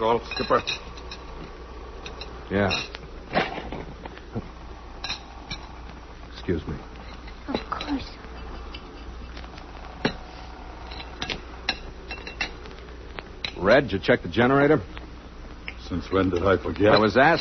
all, Skipper? Yeah. Excuse me. Of course. Red, did you check the generator? Since when did I forget? I was asking.